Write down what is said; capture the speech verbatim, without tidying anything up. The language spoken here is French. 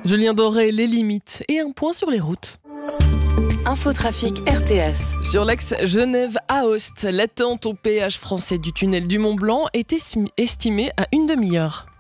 Julien Doré, les limites et un point sur les routes. Infotrafic R T S. Sur l'axe Genève-Aoste, l'attente au péage français du tunnel du Mont-Blanc est estimée à une demi-heure.